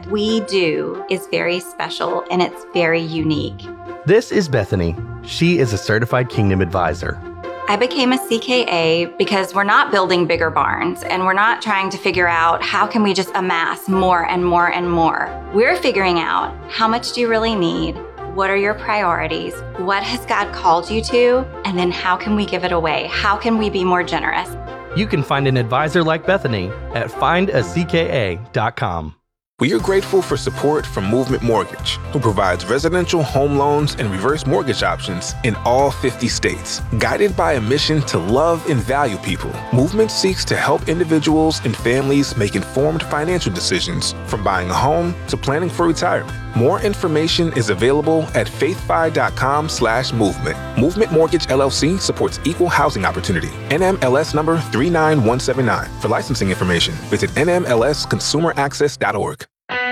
we do is very special and it's very unique. This is Bethany. She is a certified Kingdom advisor. I became a CKA because we're not building bigger barns and we're not trying to figure out how can we just amass more and more and more. We're figuring out how much do you really need? What are your priorities? What has God called you to? And then how can we give it away? How can we be more generous? You can find an advisor like Bethany at findacka.com. We are grateful for support from Movement Mortgage, who provides residential home loans and reverse mortgage options in all 50 states. Guided by a mission to love and value people, Movement seeks to help individuals and families make informed financial decisions, from buying a home to planning for retirement. More information is available at faithfi.com/movement. Movement Mortgage LLC supports equal housing opportunity. NMLS number 39179. For licensing information, visit nmlsconsumeraccess.org.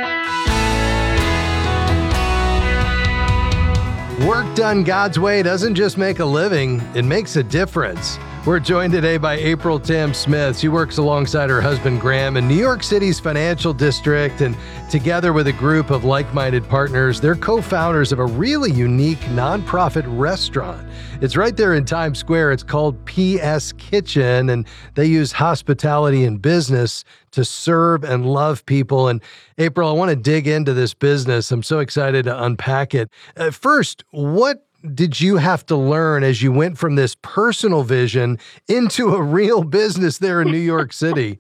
Work done God's way doesn't just make a living, it makes a difference. We're joined today by April Tam Smith. She works alongside her husband Graham in New York City's financial district, and together with a group of like-minded partners, they're co-founders of a really unique nonprofit restaurant. It's right there in Times Square. It's called PS Kitchen, and they use hospitality and business to serve and love people. And April, I want to dig into this business. I'm so excited to unpack it. First, what did you have to learn as you went from this personal vision into a real business there in New York City?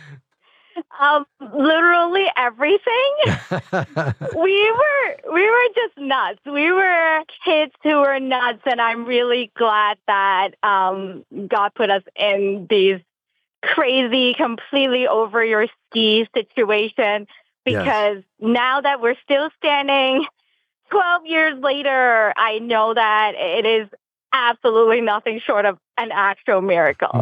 Literally everything. We were just nuts. We were kids who were nuts, and I'm really glad that God put us in these crazy, completely over your skis situation, because now that we're still standing 12 years later, I know that it is absolutely nothing short of an actual miracle.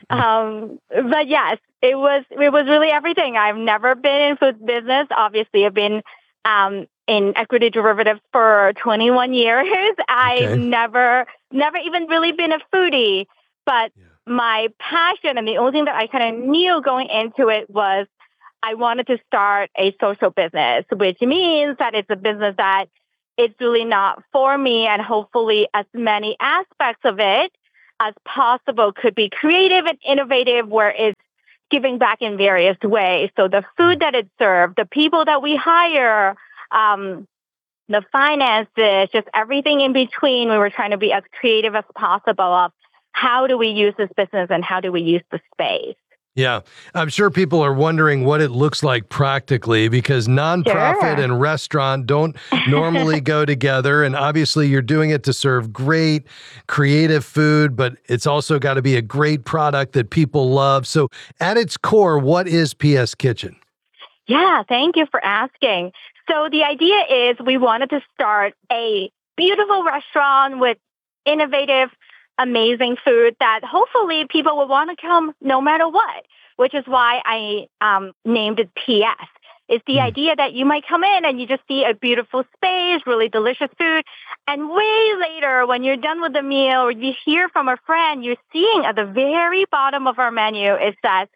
But yes, it was really everything. I've never been in food business. Obviously, I've been in equity derivatives for 21 years. I've never even really been a foodie, but my passion and the only thing that I kind of knew going into it was I wanted to start a social business, which means that it's a business that it's really not for me, and hopefully as many aspects of it as possible could be creative and innovative, where it's giving back in various ways. So the food that it served, the people that we hire, the finances, just everything in between, we were trying to be as creative as possible of how do we use this business and how do we use the space. Yeah, I'm sure people are wondering what it looks like practically, because nonprofit and restaurant don't normally go together. And obviously you're doing it to serve great, creative food, but it's also got to be a great product that people love. So at its core, what is PS Kitchen? Yeah, thank you for asking. So the idea is we wanted to start a beautiful restaurant with innovative, amazing food that hopefully people will want to come no matter what, which is why I named it PS. It's the idea that you might come in and you just see a beautiful space, really delicious food, and way later when you're done with the meal or you hear from a friend, you're seeing at the very bottom of our menu, it says,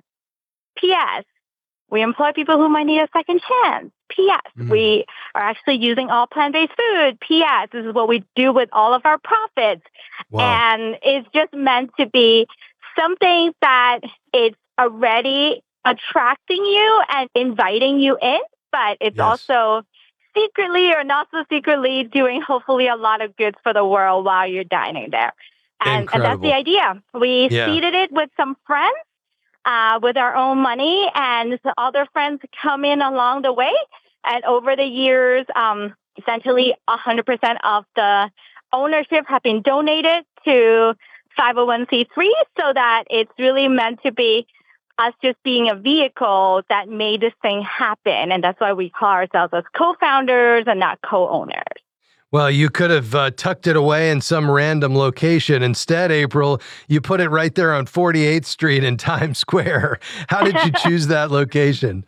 PS, we employ people who might need a second chance. PS, we are actually using all plant-based food. PS, this is what we do with all of our profits. Wow. And it's just meant to be something that it's already attracting you and inviting you in, but it's also secretly or not so secretly doing hopefully a lot of good for the world while you're dining there. And that's the idea. We seeded it with some friends. With our own money, and other friends come in along the way. And over the years, essentially 100% of the ownership have been donated to 501c3, so that it's really meant to be us just being a vehicle that made this thing happen. And that's why we call ourselves as co-founders and not co-owners. Well, you could have tucked it away in some random location. Instead, April, you put it right there on 48th Street in Times Square. How did you choose that location?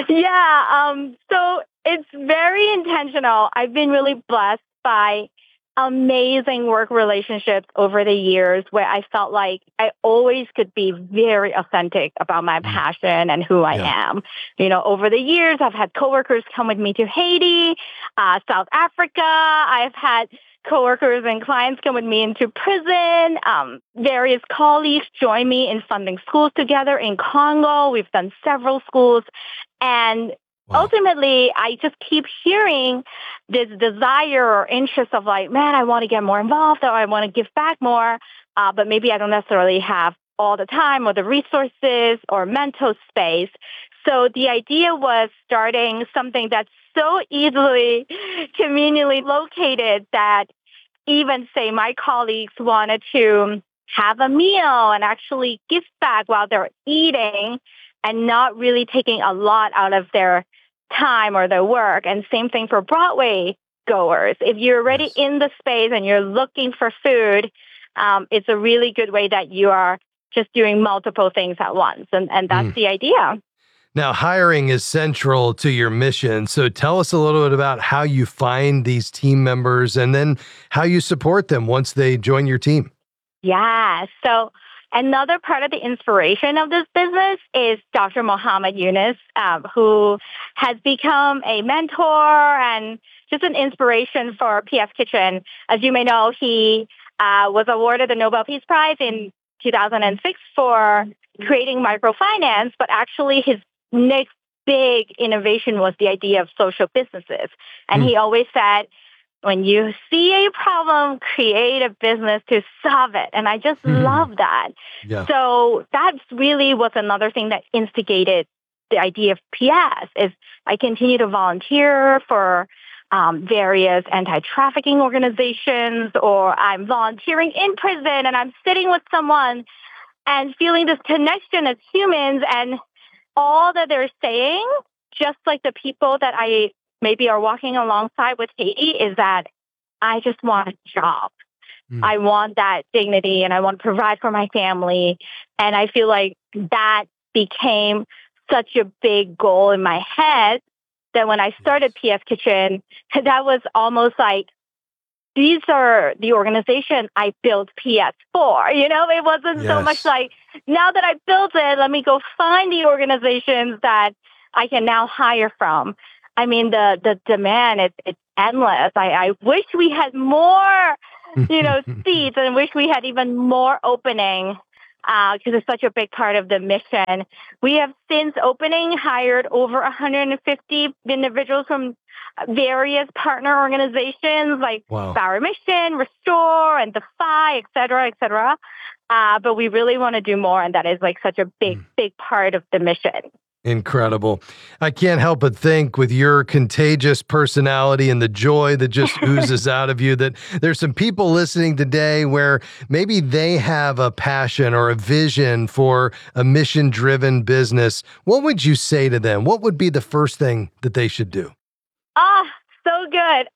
So it's very intentional. I've been really blessed by amazing work relationships over the years where I felt like I always could be very authentic about my passion and who I am. Over the years, I've had coworkers come with me to Haiti, South Africa. I've had coworkers and clients come with me into prison. Various colleagues join me in funding schools together in Congo. We've done several schools. And ultimately, I just keep hearing this desire or interest of like, man, I want to get more involved or I want to give back more, but maybe I don't necessarily have all the time or the resources or mental space. So the idea was starting something that's so easily conveniently located that even, say, my colleagues wanted to have a meal and actually give back while they're eating and not really taking a lot out of their time or their work. And same thing for Broadway goers. If you're already in the space and you're looking for food, it's a really good way that you are just doing multiple things at once. And that's the idea. Now, hiring is central to your mission. So tell us a little bit about how you find these team members and then how you support them once they join your team. Yeah. So another part of the inspiration of this business is Dr. Mohammed Yunus, who has become a mentor and just an inspiration for PS Kitchen. As you may know, he was awarded the Nobel Peace Prize in 2006 for creating microfinance, but actually his next big innovation was the idea of social businesses. And he always said, when you see a problem, create a business to solve it. And I just love that. Yeah. So that really was another thing that instigated the idea of PS is I continue to volunteer for various anti-trafficking organizations, or I'm volunteering in prison and I'm sitting with someone and feeling this connection as humans, and all that they're saying, just like the people that I maybe are walking alongside with Haiti, is that I just want a job. I want that dignity and I want to provide for my family. And I feel like that became such a big goal in my head that when I started PS Kitchen, that was almost like, these are the organization I built PS for. It wasn't so much like, now that I built it, let me go find the organizations that I can now hire from. I mean, the demand, it's endless. I wish we had more, seats, and wish we had even more opening because it's such a big part of the mission. We have since opening hired over 150 individuals from various partner organizations like Bower Mission, Restore, and Defy, et cetera, et cetera. But we really want to do more, and that is like such a big part of the mission. Incredible. I can't help but think with your contagious personality and the joy that just oozes out of you that there's some people listening today where maybe they have a passion or a vision for a mission-driven business. What would you say to them? What would be the first thing that they should do? So good.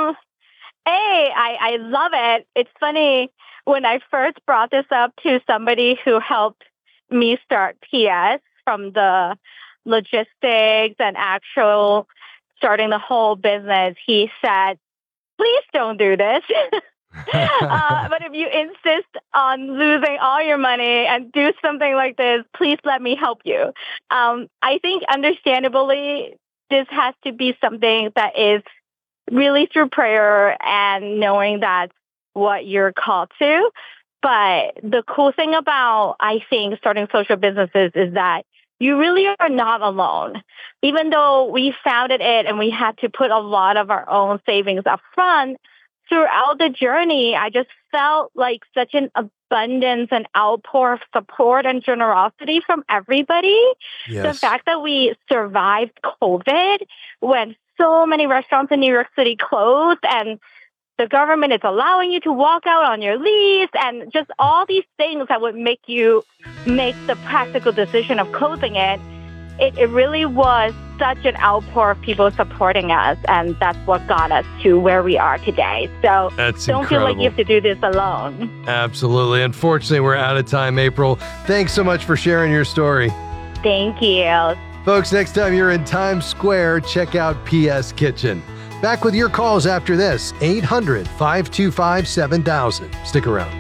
I love it. It's funny, when I first brought this up to somebody who helped me start PS, from the logistics and actual starting the whole business, he said, please don't do this. But if you insist on losing all your money and do something like this, please let me help you. I think understandably, this has to be something that is really through prayer and knowing that's what you're called to. But the cool thing about, I think, starting social businesses is that you really are not alone. Even though we founded it and we had to put a lot of our own savings up front, throughout the journey, I just felt like such an abundance and outpour of support and generosity from everybody. Yes. The fact that we survived COVID when so many restaurants in New York City closed and the government is allowing you to walk out on your lease and just all these things that would make you make the practical decision of closing it. It really was such an outpour of people supporting us, and that's what got us to where we are today. So don't feel like you have to do this alone. Absolutely. Unfortunately, we're out of time, April. Thanks so much for sharing your story. Thank you. Folks, next time you're in Times Square, check out PS Kitchen. Back with your calls after this, 800-525-7000. Stick around.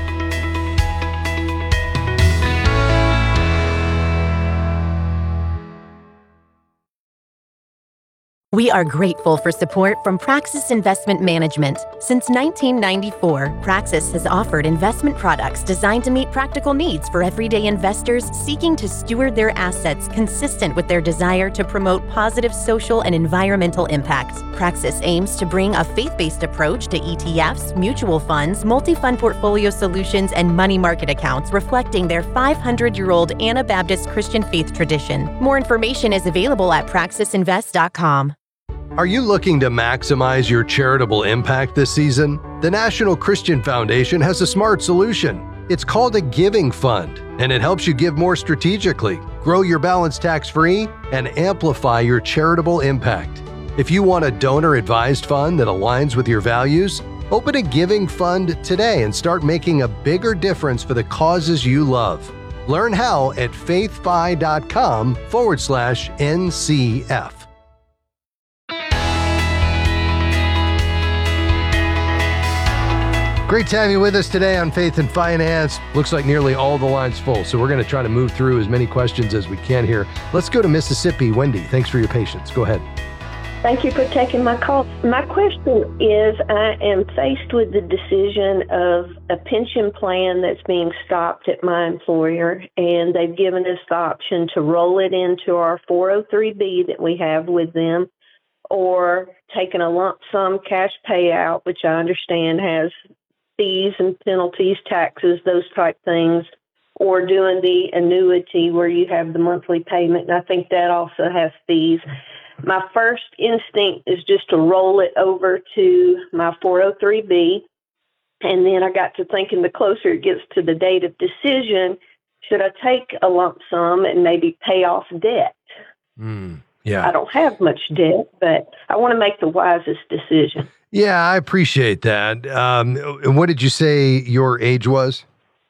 We are grateful for support from Praxis Investment Management. Since 1994, Praxis has offered investment products designed to meet practical needs for everyday investors seeking to steward their assets consistent with their desire to promote positive social and environmental impact. Praxis aims to bring a faith-based approach to ETFs, mutual funds, multi-fund portfolio solutions, and money market accounts reflecting their 500-year-old Anabaptist Christian faith tradition. More information is available at praxisinvest.com. Are you looking to maximize your charitable impact this season? The National Christian Foundation has a smart solution. It's called a giving fund, and it helps you give more strategically, grow your balance tax-free, and amplify your charitable impact. If you want a donor-advised fund that aligns with your values, open a giving fund today and start making a bigger difference for the causes you love. Learn how at faithfi.com/NCF. Great to have you with us today on Faith and Finance. Looks like nearly all the lines full, so we're going to try to move through as many questions as we can here. Let's go to Mississippi. Wendy, thanks for your patience. Go ahead. Thank you for taking my call. My question is, I am faced with the decision of a pension plan that's being stopped at my employer, and they've given us the option to roll it into our 403B that we have with them, or taking a lump sum cash payout, which I understand has fees and penalties, taxes, those type things, or doing the annuity where you have the monthly payment, and I think that also has fees. My first instinct is just to roll it over to my 403B, and then I got to thinking the closer it gets to the date of decision, should I take a lump sum and maybe pay off debt? Yeah. I don't have much debt, but I want to make the wisest decision. Yeah, I appreciate that. And what did you say your age was?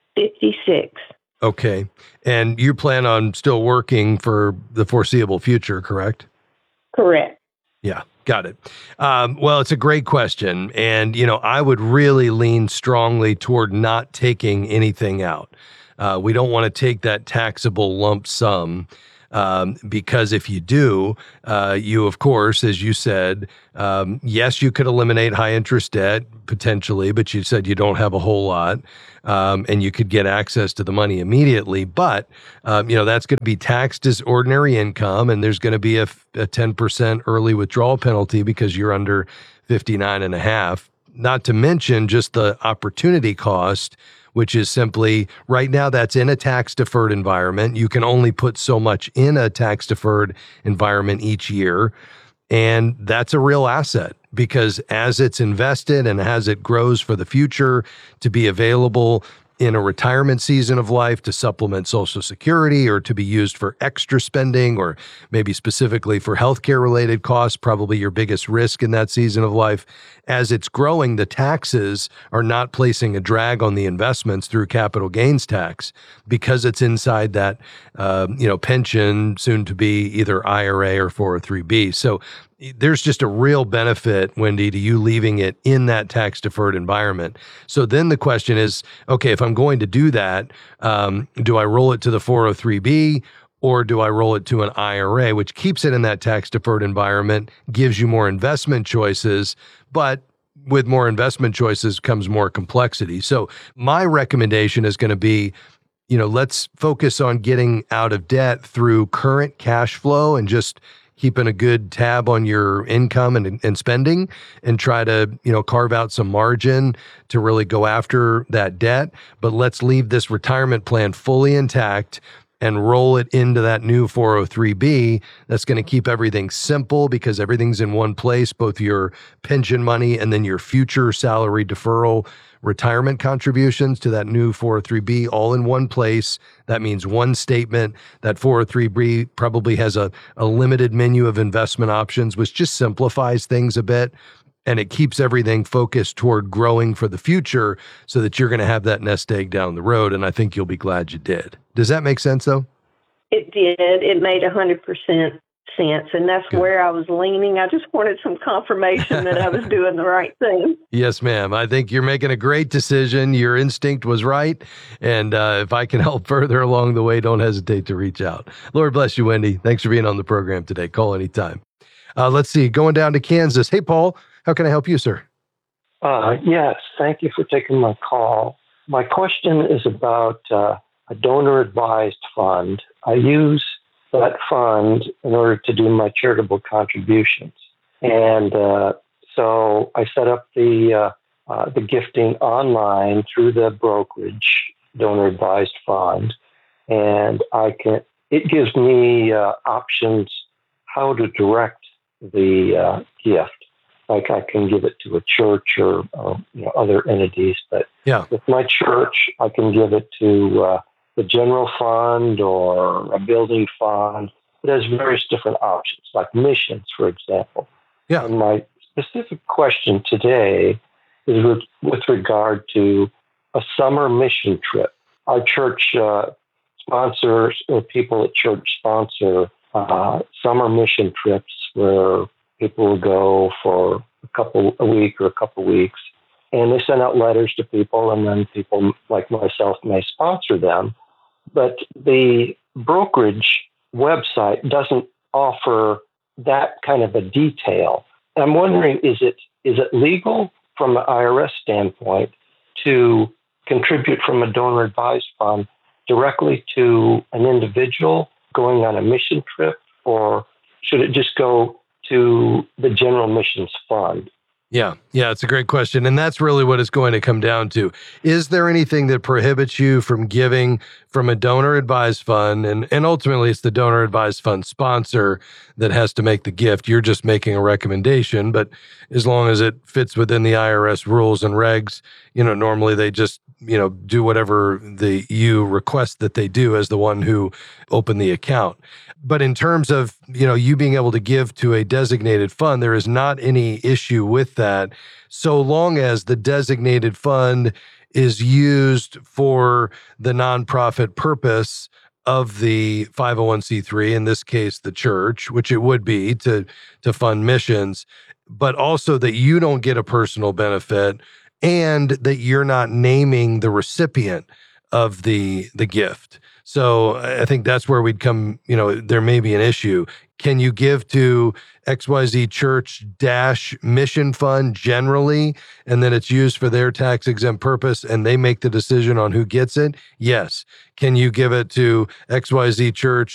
56. Okay. And you plan on still working for the foreseeable future, correct? Correct. Yeah, got it. Well, it's a great question. And, I would really lean strongly toward not taking anything out. We don't want to take that taxable lump sum. Because if you do, you, of course, as you said, yes, you could eliminate high interest debt potentially, but you said you don't have a whole lot, and you could get access to the money immediately. But, that's going to be taxed as ordinary income, and there's going to be a 10% early withdrawal penalty because you're under 59 and a half, not to mention just the opportunity cost, which is simply right now that's in a tax-deferred environment. You can only put so much in a tax-deferred environment each year. And that's a real asset because as it's invested and as it grows for the future to be available in a retirement season of life to supplement Social Security or to be used for extra spending or maybe specifically for healthcare related costs, probably your biggest risk in that season of life. As it's growing, the taxes are not placing a drag on the investments through capital gains tax because it's inside that, pension, soon to be either IRA or 403B. So there's just a real benefit, Wendy, to you leaving it in that tax-deferred environment. So then the question is, okay, if I'm going to do that, do I roll it to the 403B or do I roll it to an IRA, which keeps it in that tax-deferred environment, gives you more investment choices, but with more investment choices comes more complexity. So my recommendation is going to be, let's focus on getting out of debt through current cash flow and just keeping a good tab on your income and spending and try to, carve out some margin to really go after that debt. But let's leave this retirement plan fully intact and roll it into that new 403B. That's going to keep everything simple because everything's in one place, both your pension money and then your future salary deferral retirement contributions to that new 403B all in one place. That means one statement. That 403B probably has a limited menu of investment options, which just simplifies things a bit. And it keeps everything focused toward growing for the future so that you're going to have that nest egg down the road. And I think you'll be glad you did. Does that make sense, though? It did. It made 100% sense. And that's Good. where I was leaning. I just wanted some confirmation that I was doing the right thing. Yes, ma'am. I think you're making a great decision. Your instinct was right. And if I can help further along the way, don't hesitate to reach out. Lord bless you, Wendy. Thanks for being on the program today. Call anytime. Let's see. Going down to Kansas. Hey, Paul, how can I help you, sir? Yes, thank you for taking my call. My question is about a donor-advised fund. I use that fund in order to do my charitable contributions. And so I set up the gifting online through the brokerage donor-advised fund. And it gives me options how to direct the gift. Like I can give it to a church or other entities, but with my church, I can give it to the general fund or a building fund. It has various different options, like missions, for example. Yeah. And my specific question today is with regard to a summer mission trip. Our church sponsors, or people at church sponsor summer mission trips where people will go for a week or a couple weeks, and they send out letters to people, and then people like myself may sponsor them. But the brokerage website doesn't offer that kind of a detail. I'm wondering, is it legal from the IRS standpoint to contribute from a donor advised fund directly to an individual going on a mission trip, or should it just go to the general missions fund? Yeah, it's a great question. And that's really what it's going to come down to. Is there anything that prohibits you from giving from a donor-advised fund? And ultimately, it's the donor-advised fund sponsor that has to make the gift. You're just making a recommendation. But as long as it fits within the IRS rules and regs, normally they just, do whatever you request that they do as the one who opened the account. But in terms of, you being able to give to a designated fund, there is not any issue with that, so long as the designated fund is used for the nonprofit purpose of the 501c3, in this case, the church, which it would be to fund missions, but also that you don't get a personal benefit and that you're not naming the recipient of the gift. So I think that's where we'd come, there may be an issue. Can you give to XYZ Church Mission Fund generally, and then it's used for their tax exempt purpose and they make the decision on who gets it? Yes. Can you give it to XYZ Church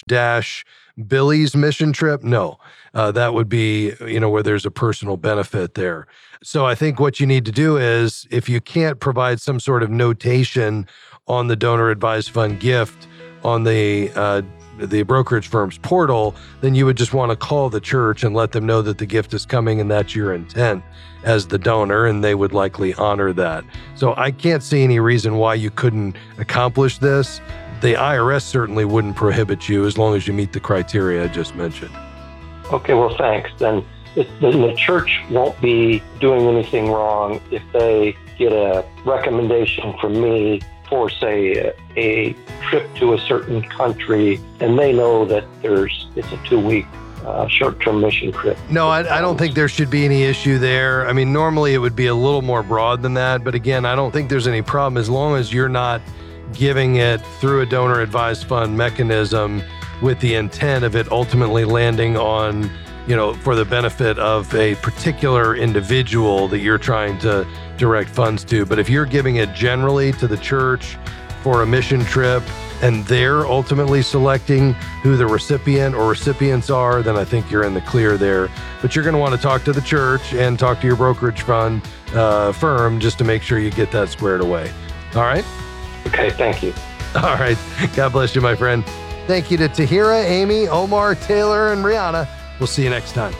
Billy's mission trip? No. That would be, where there's a personal benefit there. So I think what you need to do is, if you can't provide some sort of notation on the donor advised fund gift on the brokerage firm's portal, then you would just want to call the church and let them know that the gift is coming and that's your intent as the donor, and they would likely honor that. So I can't see any reason why you couldn't accomplish this. The IRS certainly wouldn't prohibit you as long as you meet the criteria I just mentioned. Okay, well, thanks. Then the church won't be doing anything wrong if they get a recommendation from me for, say, a trip to a certain country, and they know that it's a 2-week short-term mission trip. No, I don't think there should be any issue there. I mean, normally it would be a little more broad than that, but again, I don't think there's any problem as long as you're not giving it through a donor advised fund mechanism with the intent of it ultimately landing on, for the benefit of a particular individual that you're trying to direct funds to. But if you're giving it generally to the church for a mission trip and they're ultimately selecting who the recipient or recipients are, then I think you're in the clear there. But you're going to want to talk to the church and talk to your brokerage fund firm just to make sure you get that squared away. All right? Okay, thank you. All right. God bless you, my friend. Thank you to Tahira, Amy, Omar, Taylor, and Rihanna. We'll see you next time.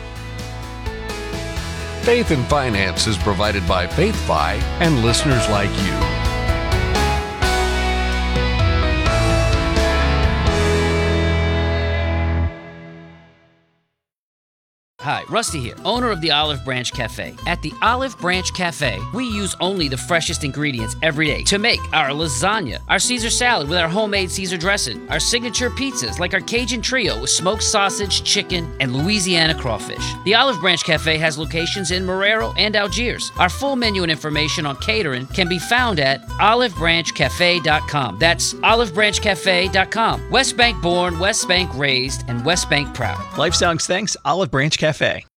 Faith and Finance is provided by FaithFi and listeners like you. Hi, Rusty here, owner of the Olive Branch Cafe. At the Olive Branch Cafe, we use only the freshest ingredients every day to make our lasagna, our Caesar salad with our homemade Caesar dressing, our signature pizzas like our Cajun Trio with smoked sausage, chicken, and Louisiana crawfish. The Olive Branch Cafe has locations in Marrero and Algiers. Our full menu and information on catering can be found at olivebranchcafe.com. That's olivebranchcafe.com. West Bank born, West Bank raised, and West Bank proud. Life Songs thanks Olive Branch Cafe.